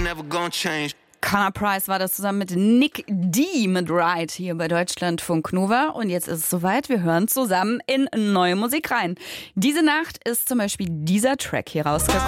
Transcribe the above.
never gonna change. Connor Price war das zusammen mit Nick D. mit Ride hier bei Deutschlandfunk Nova. Und jetzt ist es soweit, wir hören zusammen in neue Musik rein. Diese Nacht ist zum Beispiel dieser Track hier rausgekommen.